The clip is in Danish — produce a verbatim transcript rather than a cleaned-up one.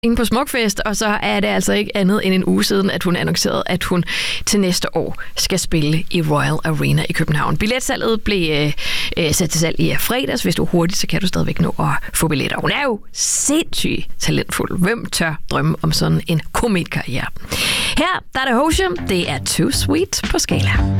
inde på Smukfest, og så er det altså ikke andet end en uge siden, at hun annoncerede, at hun til næste år skal spille i Royal Arena i København. Billetsalget blev øh, sat til salg i fredags. Hvis du er hurtig, så kan du stadigvæk nå at få billetter. Hun er jo sindssygt talentfuld. Hvem tør drømme om sådan en kometkarriere? Her der er det Hozier. Det er Too Sweet på Skala.